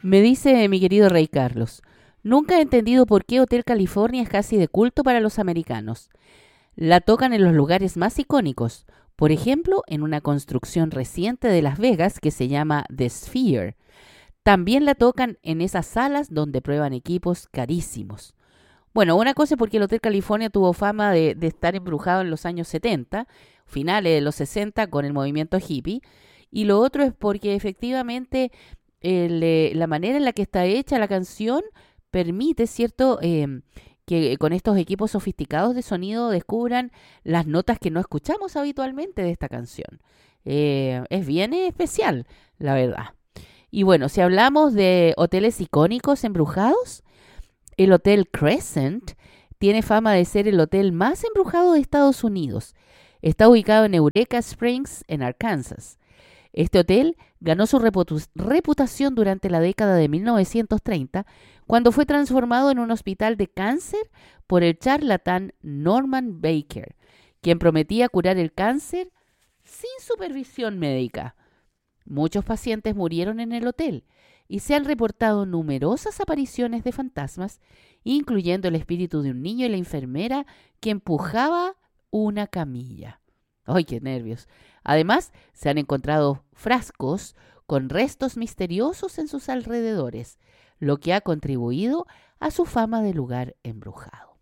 Me dice mi querido Rey Carlos, nunca he entendido por qué Hotel California es casi de culto para los americanos. La tocan en los lugares más icónicos, por ejemplo, en una construcción reciente de Las Vegas que se llama The Sphere. También la tocan en esas salas donde prueban equipos carísimos. Bueno, una cosa es porque el Hotel California tuvo fama de estar embrujado en los años 70, finales de los 60 con el movimiento hippie, y lo otro es porque efectivamente la manera en la que está hecha la canción permite, ¿cierto?, que con estos equipos sofisticados de sonido descubran las notas que no escuchamos habitualmente de esta canción. Es bien especial, la verdad. Y bueno, si hablamos de hoteles icónicos embrujados, el Hotel Crescent tiene fama de ser el hotel más embrujado de Estados Unidos. Está ubicado en Eureka Springs, en Arkansas. Este hotel ganó su reputación durante la década de 1930, cuando fue transformado en un hospital de cáncer por el charlatán Norman Baker, quien prometía curar el cáncer sin supervisión médica. Muchos pacientes murieron en el hotel y se han reportado numerosas apariciones de fantasmas, incluyendo el espíritu de un niño y la enfermera que empujaba una camilla. ¡Ay, qué nervios! Además, se han encontrado frascos con restos misteriosos en sus alrededores, lo que ha contribuido a su fama de lugar embrujado.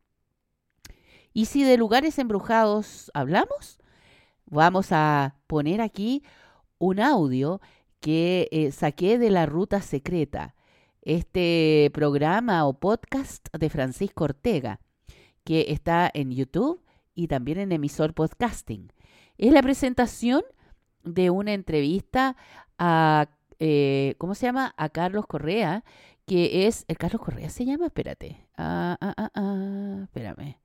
Y si de lugares embrujados hablamos, vamos a poner aquí un audio que saqué de La Ruta Secreta, este programa o podcast de Francisco Ortega, que está en YouTube y también en Emisor Podcasting. Es la presentación de una entrevista a, ¿cómo se llama? A Carlos Correa, que es, ¿Carlos Correa se llama? Espérate. Espérame.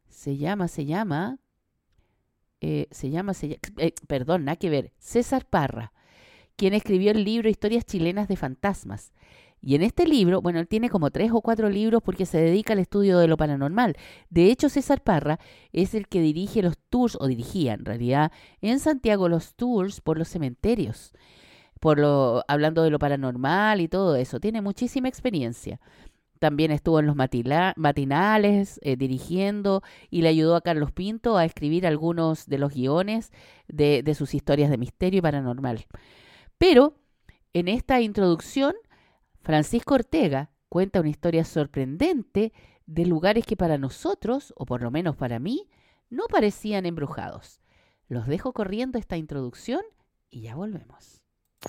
Perdón, nada que ver. César Parra, quien escribió el libro Historias Chilenas de Fantasmas. Y en este libro, bueno, él tiene como 3 o 4 libros porque se dedica al estudio de lo paranormal. De hecho, César Parra es el que dirige los tours, o dirigía en realidad, en Santiago los tours por los cementerios, hablando de lo paranormal y todo eso. Tiene muchísima experiencia. También estuvo en los matinales dirigiendo y le ayudó a Carlos Pinto a escribir algunos de los guiones de sus historias de misterio y paranormal. Pero en esta introducción, Francisco Ortega cuenta una historia sorprendente de lugares que para nosotros, o por lo menos para mí, no parecían embrujados. Los dejo corriendo esta introducción y ya volvemos.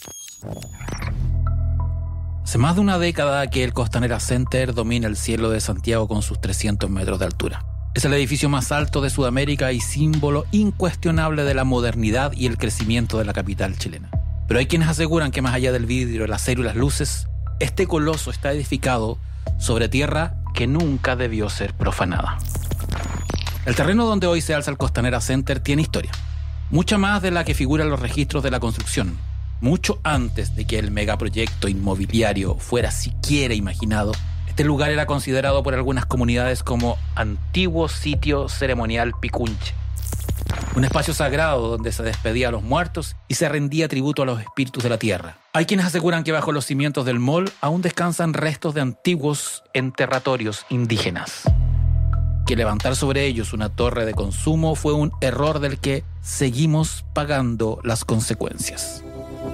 Hace más de una década que el Costanera Center domina el cielo de Santiago con sus 300 metros de altura. Es el edificio más alto de Sudamérica y símbolo incuestionable de la modernidad y el crecimiento de la capital chilena. Pero hay quienes aseguran que más allá del vidrio, el acero y las luces, este coloso está edificado sobre tierra que nunca debió ser profanada. El terreno donde hoy se alza el Costanera Center tiene historia, mucha más de la que figura en los registros de la construcción. Mucho antes de que el megaproyecto inmobiliario fuera siquiera imaginado, este lugar era considerado por algunas comunidades como antiguo sitio ceremonial Picunche, un espacio sagrado donde se despedía a los muertos y se rendía tributo a los espíritus de la tierra. Hay quienes aseguran que bajo los cimientos del mall aún descansan restos de antiguos enterratorios indígenas, que levantar sobre ellos una torre de consumo fue un error del que seguimos pagando las consecuencias.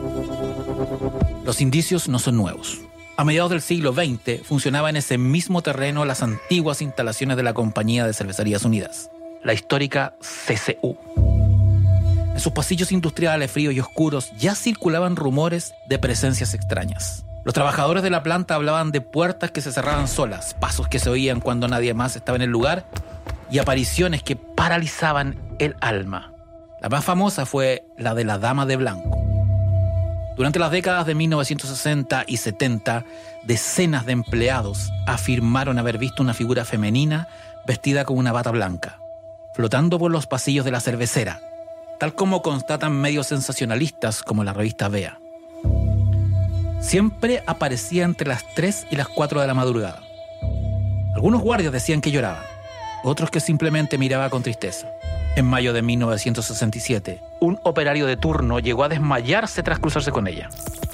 Los indicios no son nuevos. A mediados del siglo XX funcionaba en ese mismo terreno las antiguas instalaciones de la Compañía de Cervecerías Unidas, la histórica CCU. En sus pasillos industriales fríos y oscuros ya circulaban rumores de presencias extrañas. Los trabajadores de la planta hablaban de puertas que se cerraban solas, pasos que se oían cuando nadie más estaba en el lugar y apariciones que paralizaban el alma. La más famosa fue la de la Dama de Blanco. Durante las décadas de 1960 y 70, decenas de empleados afirmaron haber visto una figura femenina vestida con una bata blanca, flotando por los pasillos de la cervecera, tal como constatan medios sensacionalistas como la revista Vea. Siempre aparecía entre las 3 y las 4 de la madrugada. Algunos guardias decían que lloraba, otros que simplemente miraba con tristeza. En mayo de 1967, un operario de turno llegó a desmayarse tras cruzarse con ella.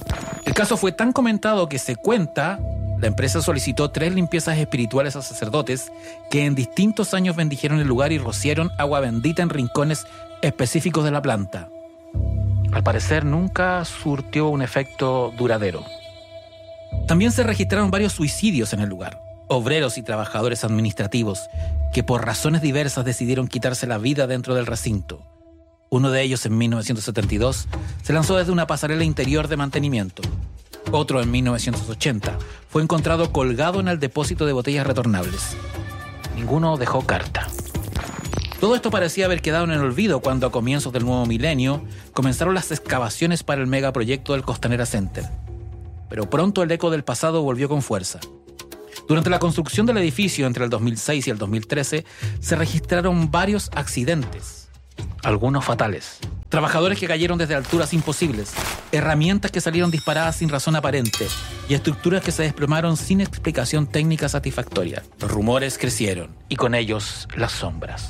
El caso fue tan comentado que se cuenta, la empresa solicitó 3 limpiezas espirituales a sacerdotes que en distintos años bendijeron el lugar y rociaron agua bendita en rincones específicos de la planta. Al parecer nunca surtió un efecto duradero. También se registraron varios suicidios en el lugar. Obreros y trabajadores administrativos que por razones diversas decidieron quitarse la vida dentro del recinto. Uno de ellos, en 1972, se lanzó desde una pasarela interior de mantenimiento. Otro, en 1980, fue encontrado colgado en el depósito de botellas retornables. Ninguno dejó carta. Todo esto parecía haber quedado en el olvido cuando, a comienzos del nuevo milenio, comenzaron las excavaciones para el megaproyecto del Costanera Center. Pero pronto el eco del pasado volvió con fuerza. Durante la construcción del edificio entre el 2006 y el 2013, se registraron varios accidentes, algunos fatales. Trabajadores que cayeron desde alturas imposibles, herramientas que salieron disparadas sin razón aparente y estructuras que se desplomaron sin explicación técnica satisfactoria. Los rumores crecieron y con ellos las sombras.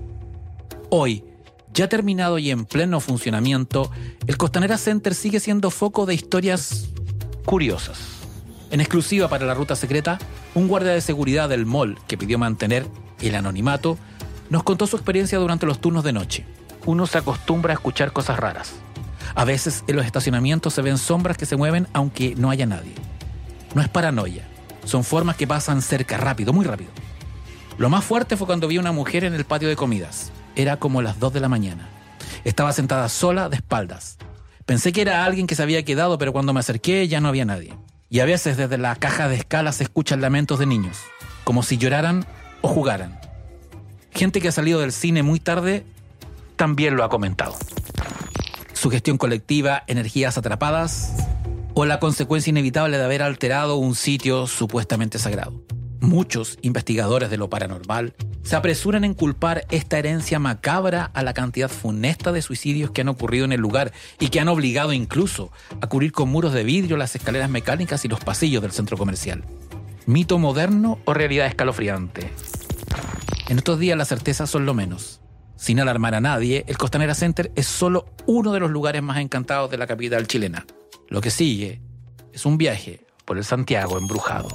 Hoy, ya terminado y en pleno funcionamiento, el Costanera Center sigue siendo foco de historias curiosas. En exclusiva para La Ruta Secreta, un guardia de seguridad del mall que pidió mantener el anonimato nos contó su experiencia durante los turnos de noche. Uno se acostumbra a escuchar cosas raras. A veces en los estacionamientos se ven sombras que se mueven aunque no haya nadie. No es paranoia, son formas que pasan cerca, rápido, muy rápido. Lo más fuerte fue cuando vi a una mujer en el patio de comidas. Era como las 2 de la mañana. Estaba sentada sola, de espaldas. Pensé que era alguien que se había quedado, pero cuando me acerqué ya no había nadie. Y a veces desde la caja de escala se escuchan lamentos de niños, como si lloraran o jugaran. Gente que ha salido del cine muy tarde también lo ha comentado. Sugestión colectiva, energías atrapadas o la consecuencia inevitable de haber alterado un sitio supuestamente sagrado. Muchos investigadores de lo paranormal se apresuran en culpar esta herencia macabra a la cantidad funesta de suicidios que han ocurrido en el lugar y que han obligado incluso a cubrir con muros de vidrio las escaleras mecánicas y los pasillos del centro comercial. ¿Mito moderno o realidad escalofriante? En estos días las certezas son lo menos. Sin alarmar a nadie, el Costanera Center es solo uno de los lugares más encantados de la capital chilena. Lo que sigue es un viaje por el Santiago embrujado.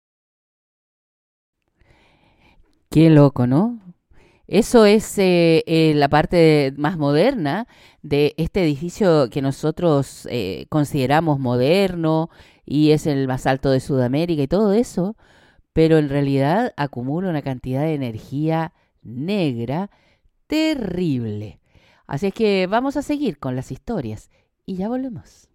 Qué loco, ¿no? Eso es la parte más moderna de este edificio que nosotros consideramos moderno y es el más alto de Sudamérica y todo eso, pero en realidad acumula una cantidad de energía negra terrible. Así es que vamos a seguir con las historias y ya volvemos.